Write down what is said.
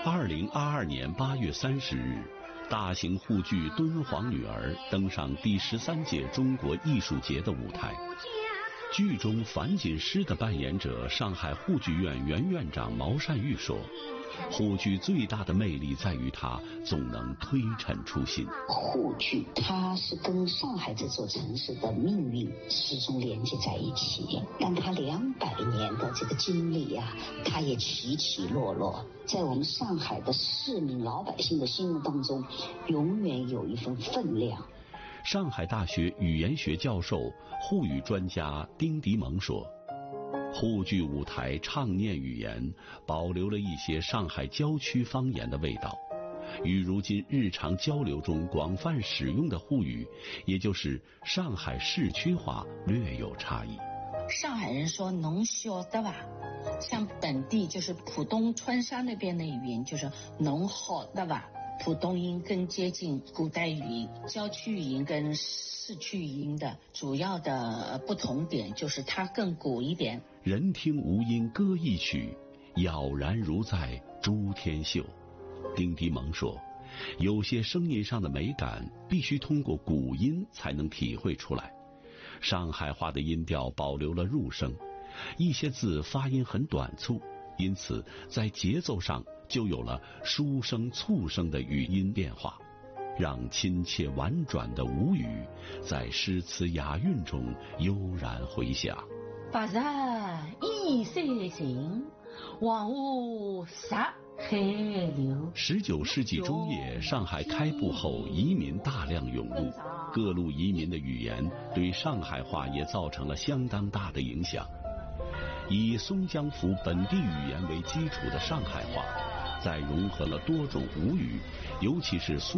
2022年8月30日，大型沪剧《敦煌女儿》登上第13届中国艺术节的舞台。剧中樊锦诗的扮演者上海沪剧院原院长毛善玉说，沪剧最大的魅力在于它总能推陈出新。 沪剧它是跟上海这座城市的命运始终连接在一起，但它200年的这个经历啊，它也起起落落，在我们上海的市民老百姓的心目当中，永远有一份分量。 上海大学语言学教授、沪语专家丁迪蒙说，沪剧舞台唱念语言保留了一些上海郊区方言的味道，与如今日常交流中广泛使用的沪语，也就是上海市区话略有差异。 上海人说侬晓得吧，像本地就是浦东川沙那边的语言就是侬好的吧，浦东音更接近古代语音，郊区语音跟市区语音的主要的不同点就是它更古一点。 人听吴音歌一曲，杳然如在诸天秀。丁迪蒙说，有些声音上的美感必须通过古音才能体会出来。上海话的音调保留了入声，一些字发音很短促，因此在节奏上就有了书声促声的语音变化，让亲切婉转的吴语在诗词雅韵中悠然回响。 白日依山行，黄河入海流。 19世纪中叶，上海开埠后，移民大量涌入，各路移民的语言对上海话也造成了相当大的影响。以松江府本地语言为基础的上海话，再融合了多种吴语，尤其是苏